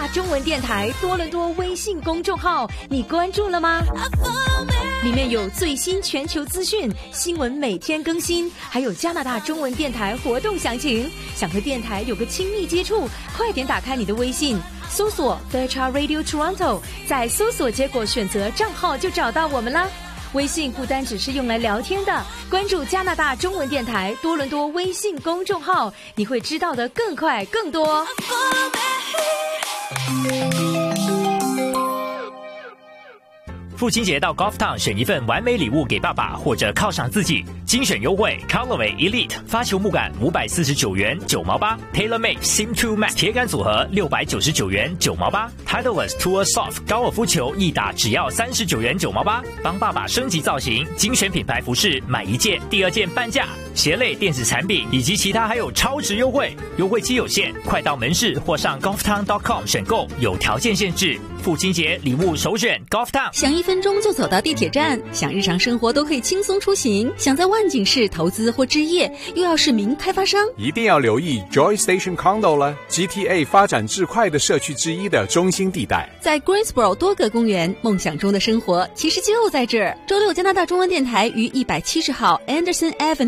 大中文电台多伦多微信公众号，你关注了吗？里面有最新全球资讯，新闻每天更新，还有加拿大中文电台活动详情。想和电台有个亲密接触，快点打开你的微信，搜索 Fairchild Radio Toronto， 在搜索结果选择账号就找到我们啦。微信不单只是用来聊天的，关注加拿大中文电台多伦多微信公众号，你会知道的更快更多。 父亲节到 Golf Town 选一份完美礼物给爸爸，或者犒赏自己。精选优惠 Callaway Elite 发球木杆549元9毛8 ，TaylorMade Sim2 Max 铁杆组合699元9毛8 ，Titleist Tour Soft 高尔夫球一打只要39元9毛8，帮爸爸升级造型。精选品牌服饰买一件第二件半价，鞋类电子产品以及其他还有超值优惠，优惠期有限，快到门市或上 golftown.com 选购，有条件限制。父亲节礼物首选 Golf Town， 想1分钟就走到地铁站，想日常生活都可以轻松出行，想在万景市投资或置业，又要是名开发商， 一定要留意 Joy Station Condo 了， GTA 发展至快的社区之一的中心地带， 在 Greensboro 多个公园，梦想中的生活其实就在这儿。周六加拿大中文电台于170号 Anderson Avenue